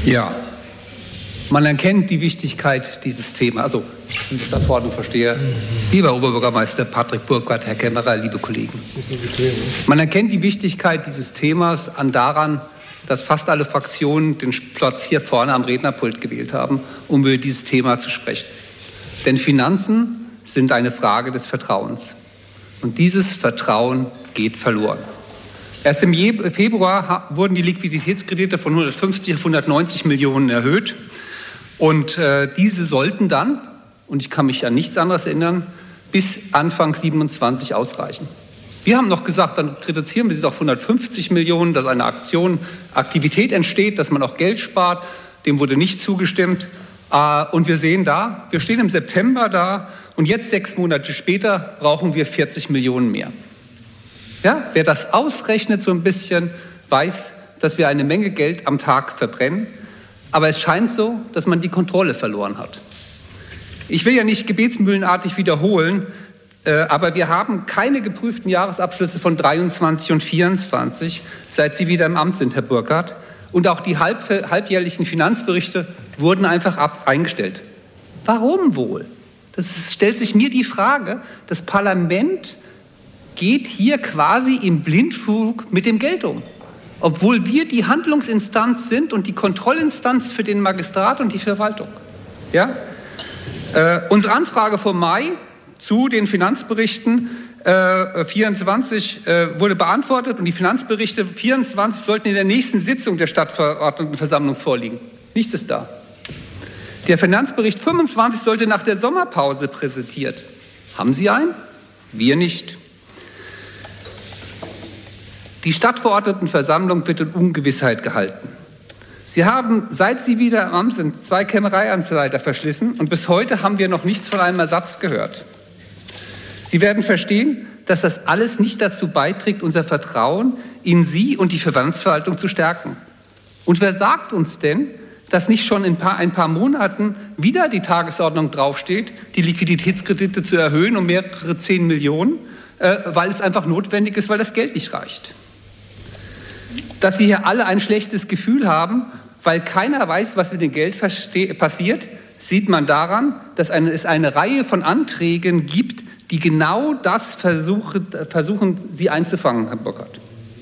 Ja, man erkennt die Wichtigkeit dieses Themas. Also, wenn ich das Verordnung verstehe, lieber Oberbürgermeister Patrick Burkhardt, Herr Kämmerer, liebe Kollegen. Man erkennt die Wichtigkeit dieses Themas daran, dass fast alle Fraktionen den Platz hier vorne am Rednerpult gewählt haben, um über dieses Thema zu sprechen. Denn Finanzen sind eine Frage des Vertrauens. Und dieses Vertrauen geht verloren. Erst im Februar wurden die Liquiditätskredite von 150 auf 190 Millionen erhöht. Und diese sollten dann, und ich kann mich an nichts anderes erinnern, bis Anfang 27 ausreichen. Wir haben noch gesagt, dann reduzieren wir sie auf 150 Millionen, dass eine Aktivität entsteht, dass man auch Geld spart. Dem wurde nicht zugestimmt. Und wir sehen da, wir stehen im September da und jetzt 6 Monate später brauchen wir 40 Millionen mehr. Ja, wer das ausrechnet so ein bisschen, weiß, dass wir eine Menge Geld am Tag verbrennen. Aber es scheint so, dass man die Kontrolle verloren hat. Ich will ja nicht gebetsmühlenartig wiederholen, aber wir haben keine geprüften Jahresabschlüsse von 23 und 24, seit Sie wieder im Amt sind, Herr Burkhardt. Und auch die halbjährlichen Finanzberichte wurden einfach eingestellt. Warum wohl? Stellt sich mir die Frage, das Parlament geht hier quasi im Blindflug mit dem Geld um. Obwohl wir die Handlungsinstanz sind und die Kontrollinstanz für den Magistrat und die Verwaltung. Ja? Unsere Anfrage vom Mai zu den Finanzberichten 24 wurde beantwortet und die Finanzberichte 24 sollten in der nächsten Sitzung der Stadtverordnetenversammlung vorliegen. Nichts ist da. Der Finanzbericht 25 sollte nach der Sommerpause präsentiert. Haben Sie einen? Wir nicht. Die Stadtverordnetenversammlung wird in Ungewissheit gehalten. Sie haben, seit Sie wieder im Amt sind, 2 Kämmereiamtsleiter verschlissen und bis heute haben wir noch nichts von einem Ersatz gehört. Sie werden verstehen, dass das alles nicht dazu beiträgt, unser Vertrauen in Sie und die Finanzverwaltung zu stärken. Und wer sagt uns denn, dass nicht schon in ein paar Monaten wieder die Tagesordnung draufsteht, die Liquiditätskredite zu erhöhen um mehrere 10 Millionen, weil es einfach notwendig ist, weil das Geld nicht reicht. Dass Sie hier alle ein schlechtes Gefühl haben, weil keiner weiß, was mit dem Geld passiert, sieht man daran, dass es eine Reihe von Anträgen gibt, die genau das versuchen, Sie einzufangen, Herr Burkhardt.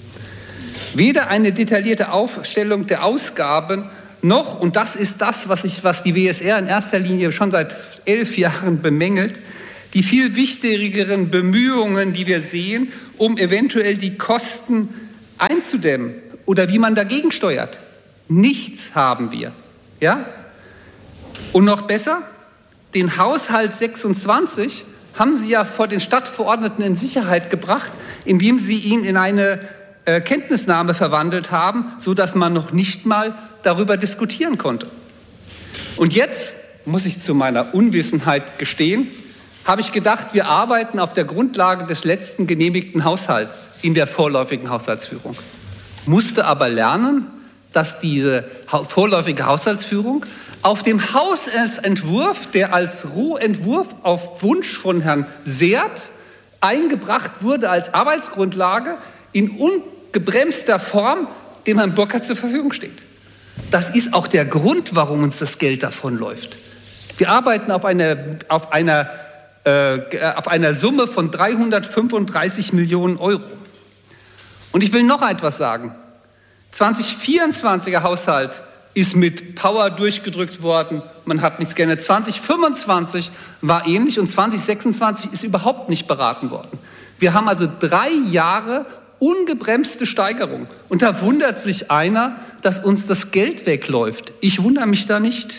Weder eine detaillierte Aufstellung der Ausgaben noch, und das ist das, was die WSR in erster Linie schon seit 11 Jahren bemängelt, die viel wichtigeren Bemühungen, die wir sehen, um eventuell die Kosten einzudämmen oder wie man dagegen steuert. Nichts haben wir. Ja? Und noch besser, den Haushalt 26 haben Sie ja vor den Stadtverordneten in Sicherheit gebracht, indem Sie ihn in eine Kenntnisnahme verwandelt haben, sodass man noch nicht mal darüber diskutieren konnte. Und jetzt, muss ich zu meiner Unwissenheit gestehen, habe ich gedacht, wir arbeiten auf der Grundlage des letzten genehmigten Haushalts in der vorläufigen Haushaltsführung. Musste aber lernen, dass diese vorläufige Haushaltsführung auf dem Haushaltsentwurf, der als Rohentwurf auf Wunsch von Herrn Seert eingebracht wurde als Arbeitsgrundlage, in ungebremster Form dem Herrn Burkhardt zur Verfügung steht. Das ist auch der Grund, warum uns das Geld davonläuft. Wir arbeiten auf einer Summe von 335 Millionen Euro. Und ich will noch etwas sagen. 2024er Haushalt ist mit Power durchgedrückt worden. Man hat nichts geändert. 2025 war ähnlich und 2026 ist überhaupt nicht beraten worden. Wir haben also 3 Jahre ungebremste Steigerung. Und da wundert sich einer, dass uns das Geld wegläuft. Ich wundere mich da nicht.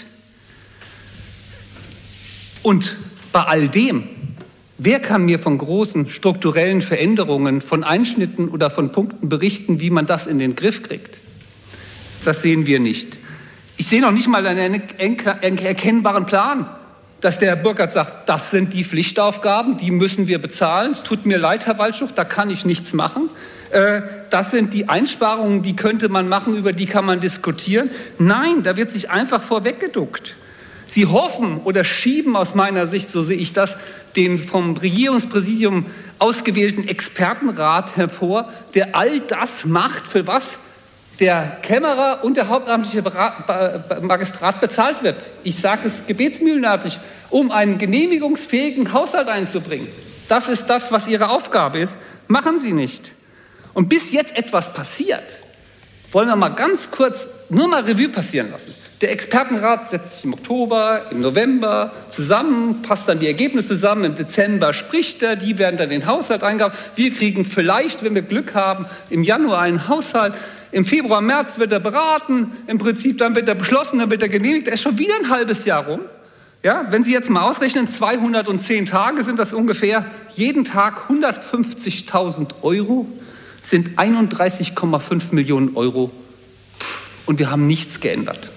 Und bei all dem, wer kann mir von großen strukturellen Veränderungen, von Einschnitten oder von Punkten berichten, wie man das in den Griff kriegt? Das sehen wir nicht. Ich sehe noch nicht mal einen erkennbaren Plan, dass der Herr Burkhardt sagt, das sind die Pflichtaufgaben, die müssen wir bezahlen. Es tut mir leid, Herr Waldschuk, da kann ich nichts machen. Das sind die Einsparungen, die könnte man machen, über die kann man diskutieren. Nein, da wird sich einfach vorweggeduckt. Sie hoffen oder schieben aus meiner Sicht, so sehe ich das, den vom Regierungspräsidium ausgewählten Expertenrat hervor, der all das macht, für was der Kämmerer und der hauptamtliche Magistrat bezahlt wird. Ich sage es gebetsmühlenartig, um einen genehmigungsfähigen Haushalt einzubringen. Das ist das, was Ihre Aufgabe ist. Machen Sie nicht. Und bis jetzt etwas passiert, wollen wir mal ganz kurz nur mal Revue passieren lassen. Der Expertenrat setzt sich im Oktober, im November zusammen, passt dann die Ergebnisse zusammen, im Dezember spricht er, die werden dann in den Haushalt eingebaut. Wir kriegen vielleicht, wenn wir Glück haben, im Januar einen Haushalt. Im Februar, März wird er beraten, im Prinzip dann wird er beschlossen, dann wird er genehmigt. Da ist schon wieder ein halbes Jahr rum. Ja, wenn Sie jetzt mal ausrechnen, 210 Tage sind das ungefähr, jeden Tag 150.000 Euro sind 31,5 Millionen Euro und wir haben nichts geändert.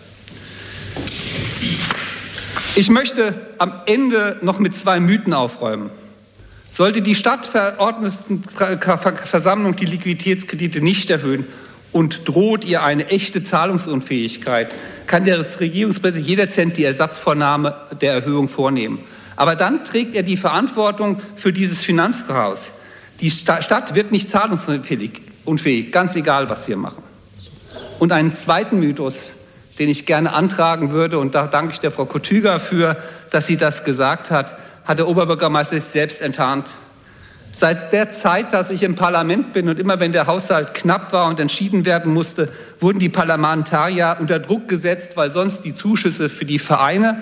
Ich möchte am Ende noch mit 2 Mythen aufräumen. Sollte die Stadtverordnetenversammlung die Liquiditätskredite nicht erhöhen und droht ihr eine echte Zahlungsunfähigkeit, kann der Regierungspräsident jederzeit die Ersatzvornahme der Erhöhung vornehmen. Aber dann trägt er die Verantwortung für dieses Finanzchaos. Die Stadt wird nicht zahlungsunfähig, ganz egal, was wir machen. Und einen zweiten Mythos, den ich gerne antragen würde, und da danke ich der Frau Kotüger für, dass sie das gesagt hat, hat der Oberbürgermeister sich selbst enttarnt. Seit der Zeit, dass ich im Parlament bin und immer wenn der Haushalt knapp war und entschieden werden musste, wurden die Parlamentarier unter Druck gesetzt, weil sonst die Zuschüsse für die Vereine,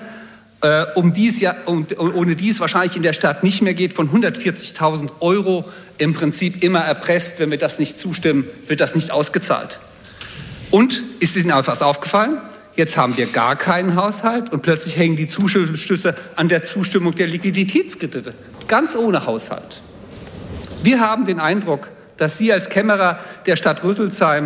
ohne dies wahrscheinlich in der Stadt nicht mehr geht, von 140.000 Euro im Prinzip immer erpresst. Wenn wir das nicht zustimmen, wird das nicht ausgezahlt. Und ist Ihnen etwas aufgefallen? Jetzt haben wir gar keinen Haushalt und plötzlich hängen die Zuschüsse an der Zustimmung der Liquiditätskredite, ganz ohne Haushalt. Wir haben den Eindruck, dass Sie als Kämmerer der Stadt Rüsselsheim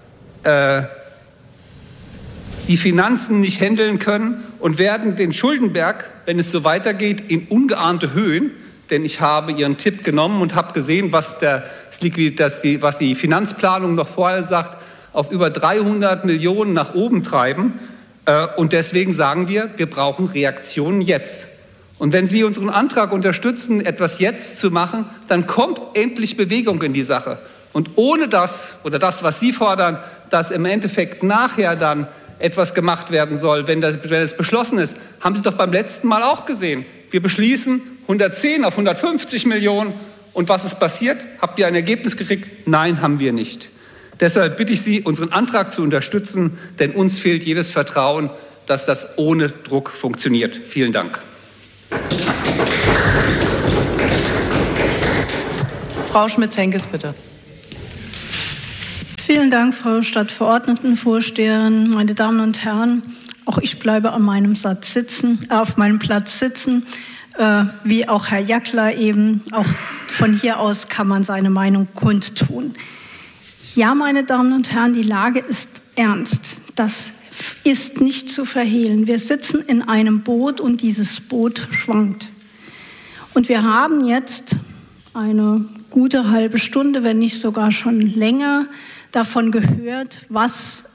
die Finanzen nicht handeln können und werden den Schuldenberg, wenn es so weitergeht, in ungeahnte Höhen, denn ich habe Ihren Tipp genommen und habe gesehen, was die Finanzplanung noch vorher sagt, auf über 300 Millionen nach oben treiben. Und deswegen sagen wir brauchen Reaktionen jetzt. Und wenn Sie unseren Antrag unterstützen, etwas jetzt zu machen, dann kommt endlich Bewegung in die Sache. Und ohne das, oder das, was Sie fordern, dass im Endeffekt nachher dann etwas gemacht werden soll, wenn es beschlossen ist, haben Sie doch beim letzten Mal auch gesehen. Wir beschließen 110 auf 150 Millionen. Und was ist passiert? Habt ihr ein Ergebnis gekriegt? Nein, haben wir nicht. Deshalb bitte ich Sie, unseren Antrag zu unterstützen, denn uns fehlt jedes Vertrauen, dass das ohne Druck funktioniert. Vielen Dank. Frau Schmitz-Henkes, bitte. Vielen Dank, Frau Stadtverordnetenvorsteherin, meine Damen und Herren. Auch ich bleibe auf meinem Platz sitzen, wie auch Herr Jackler eben. Auch von hier aus kann man seine Meinung kundtun. Ja, meine Damen und Herren, die Lage ist ernst. Das ist nicht zu verhehlen. Wir sitzen in einem Boot und dieses Boot schwankt. Und wir haben jetzt eine gute halbe Stunde, wenn nicht sogar schon länger, davon gehört, was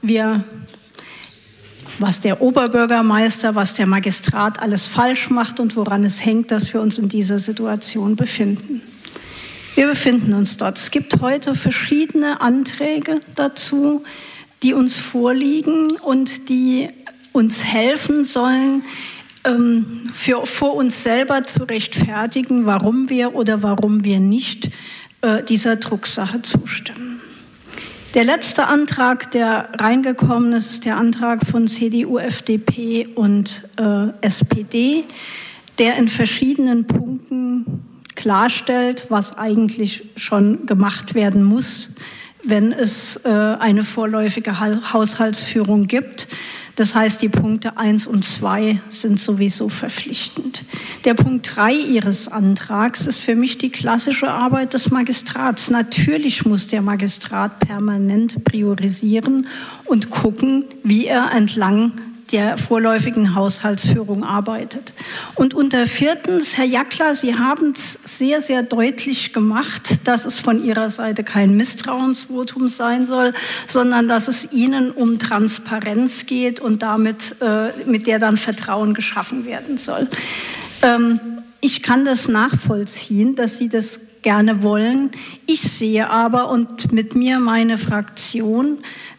der Oberbürgermeister, was der Magistrat alles falsch macht und woran es hängt, dass wir uns in dieser Situation befinden. Wir befinden uns dort. Es gibt heute verschiedene Anträge dazu, die uns vorliegen und die uns helfen sollen, vor uns selber zu rechtfertigen, warum wir oder warum wir nicht dieser Drucksache zustimmen. Der letzte Antrag, der reingekommen ist, ist der Antrag von CDU, FDP und SPD, der in verschiedenen Punkten klarstellt, was eigentlich schon gemacht werden muss, wenn es eine vorläufige Haushaltsführung gibt. Das heißt, die Punkte 1 und 2 sind sowieso verpflichtend. Der Punkt 3 Ihres Antrags ist für mich die klassische Arbeit des Magistrats. Natürlich muss der Magistrat permanent priorisieren und gucken, wie er entlang der vorläufigen Haushaltsführung arbeitet. Und unter viertens, Herr Jackler, Sie haben es sehr, sehr deutlich gemacht, dass es von Ihrer Seite kein Misstrauensvotum sein soll, sondern dass es Ihnen um Transparenz geht und damit, mit der dann Vertrauen geschaffen werden soll. Ich kann das nachvollziehen, dass Sie das gerne wollen. Ich sehe aber und mit mir meine Fraktion,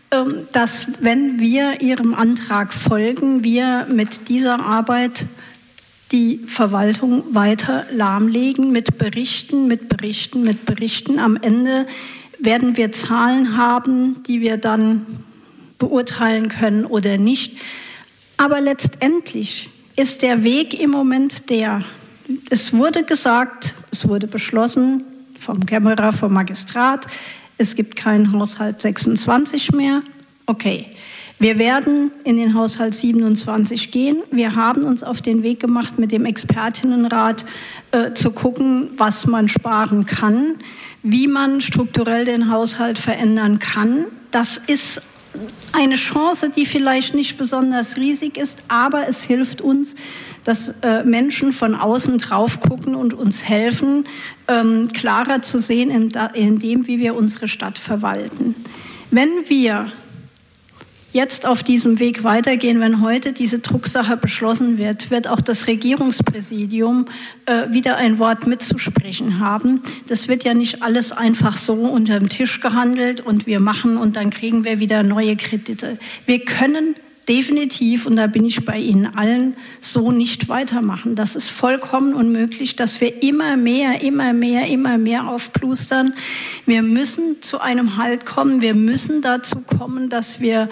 dass, wenn wir Ihrem Antrag folgen, wir mit dieser Arbeit die Verwaltung weiter lahmlegen mit Berichten. Am Ende werden wir Zahlen haben, die wir dann beurteilen können oder nicht. Aber letztendlich ist der Weg im Moment es wurde gesagt, es wurde beschlossen vom Kämmerer, vom Magistrat, es gibt keinen Haushalt 26 mehr. Okay, wir werden in den Haushalt 27 gehen. Wir haben uns auf den Weg gemacht, mit dem Expertinnenrat zu gucken, was man sparen kann, wie man strukturell den Haushalt verändern kann. Das ist eine Chance, die vielleicht nicht besonders riesig ist, aber es hilft uns, dass Menschen von außen drauf gucken und uns helfen, klarer zu sehen in dem, wie wir unsere Stadt verwalten. Wenn wir jetzt auf diesem Weg weitergehen, wenn heute diese Drucksache beschlossen wird, wird auch das Regierungspräsidium wieder ein Wort mitzusprechen haben. Das wird ja nicht alles einfach so unter dem Tisch gehandelt und wir machen und dann kriegen wir wieder neue Kredite. Wir können definitiv, und da bin ich bei Ihnen allen, so nicht weitermachen. Das ist vollkommen unmöglich, dass wir immer mehr aufplustern. Wir müssen zu einem Halt kommen. Wir müssen dazu kommen, dass wir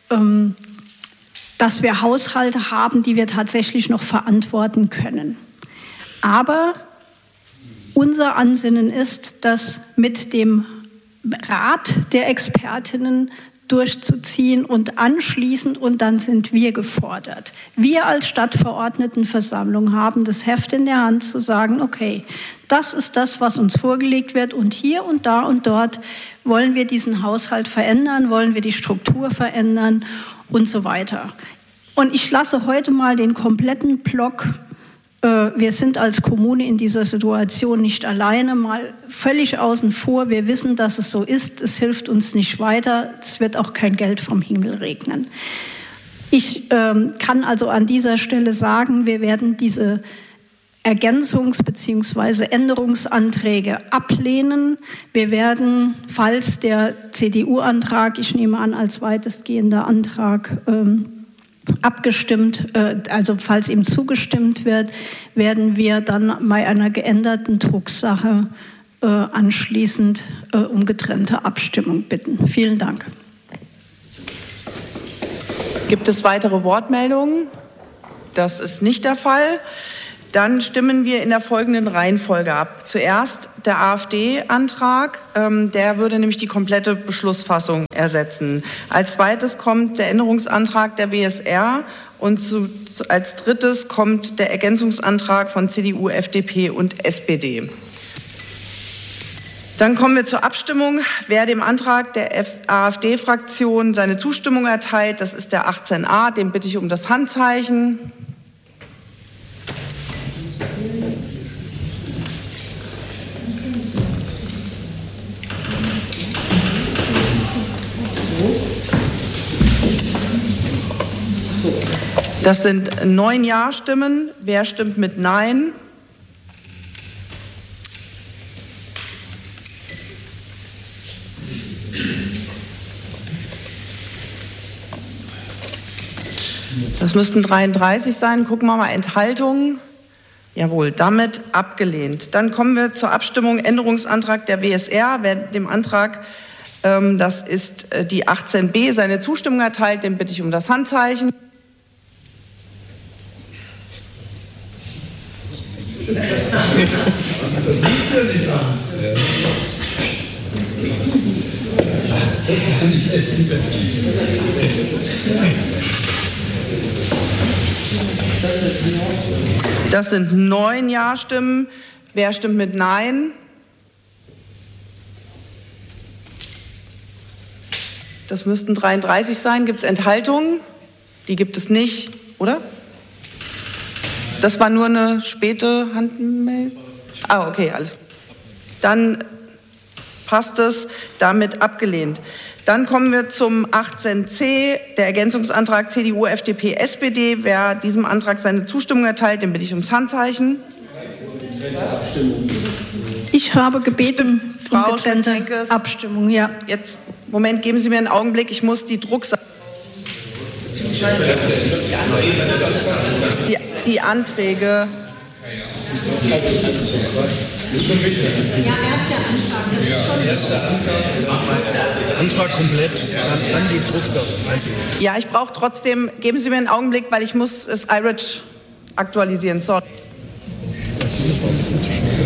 Haushalte haben, die wir tatsächlich noch verantworten können. Aber unser Ansinnen ist, das mit dem Rat der Expertinnen durchzuziehen und anschließend, und dann sind wir gefordert. Wir als Stadtverordnetenversammlung haben das Heft in der Hand zu sagen, okay, das ist das, was uns vorgelegt wird und hier und da und dort wollen wir diesen Haushalt verändern, wollen wir die Struktur verändern und so weiter. Und ich lasse heute mal den kompletten Block, wir sind als Kommune in dieser Situation nicht alleine, mal völlig außen vor. Wir wissen, dass es so ist. Es hilft uns nicht weiter. Es wird auch kein Geld vom Himmel regnen. Ich kann also an dieser Stelle sagen, wir werden diese Ergänzungs- bzw. Änderungsanträge ablehnen. Wir werden, falls der CDU-Antrag, ich nehme an, als weitestgehender Antrag abgestimmt, also falls ihm zugestimmt wird, werden wir dann bei einer geänderten Drucksache anschließend um getrennte Abstimmung bitten. Vielen Dank. Gibt es weitere Wortmeldungen? Das ist nicht der Fall. Dann stimmen wir in der folgenden Reihenfolge ab. Zuerst der AfD-Antrag, der würde nämlich die komplette Beschlussfassung ersetzen. Als zweites kommt der Änderungsantrag der BSR und als drittes kommt der Ergänzungsantrag von CDU, FDP und SPD. Dann kommen wir zur Abstimmung. Wer dem Antrag der AfD-Fraktion seine Zustimmung erteilt, das ist der 18a, den bitte ich um das Handzeichen. Das sind 9 Ja-Stimmen. Wer stimmt mit Nein? Das müssten 33 sein. Gucken wir mal, Enthaltungen. Jawohl, damit abgelehnt. Dann kommen wir zur Abstimmung. Änderungsantrag der BSR. Wer dem Antrag, das ist die 18b, seine Zustimmung erteilt, den bitte ich um das Handzeichen. Das sind 9 Ja-Stimmen. Wer stimmt mit Nein? Das müssten 33 sein. Gibt es Enthaltungen? Die gibt es nicht, oder? Das war nur eine späte Handmeldung? Ah, okay, alles gut. Dann passt es, damit abgelehnt. Dann kommen wir zum 18c, der Ergänzungsantrag CDU, FDP, SPD. Wer diesem Antrag seine Zustimmung erteilt, den bitte ich ums Handzeichen. Ich habe gebeten, Frau getrennte Abstimmung, ja. Jetzt Moment, geben Sie mir einen Augenblick, ich muss die Drucksache. Die Anträge. Das ist schon wichtig. Ja, erster Antrag. Das ist schon erster Antrag. Antrag komplett, dann die Drucksache. Ja, ich brauche trotzdem, geben Sie mir einen Augenblick, weil ich muss das iRich aktualisieren. Sorry. Das ist auch ein bisschen zu schnell.